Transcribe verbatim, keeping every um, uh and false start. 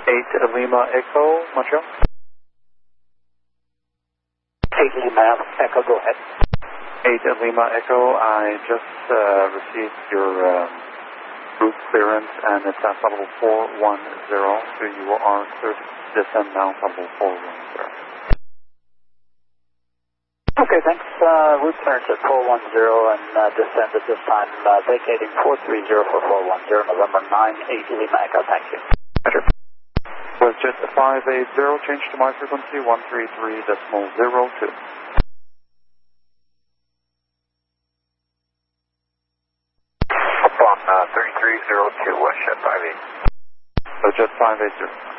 eight Lima Echo, Montreal. eight Lima Echo, go ahead. eight Lima Echo, I just uh, received your um, route clearance and it's at level four one zero, so you are clear to descend now level four one zero. Okay, thanks. Uh, route clearance at four one zero and uh, descend at this time, uh, vacating four three zero for four one zero, November nine eight Lima Echo, thank you. Roger. WestJet five eight zero, change to my frequency one three three decimal zero two. Up on uh, thirty-three zero two, WestJet five eight. WestJet five eight zero.